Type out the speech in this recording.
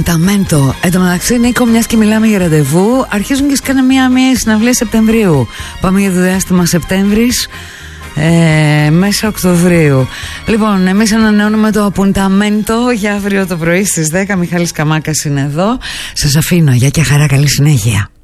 Απονταμέντο. Εν τω μεταξύ, Νίκο, μιας και μιλάμε για ραντεβού, αρχίζουν και σκάνε μία συναυλία Σεπτεμβρίου. Πάμε για το διάστημα Σεπτέμβρης, μέσα Οκτωβρίου. Λοιπόν, εμείς ανανεώνουμε το Απονταμέντο για αύριο το πρωί στις 10. Μιχάλης Καμάκας είναι εδώ. Σας αφήνω. Γεια και χαρά, καλή συνέχεια.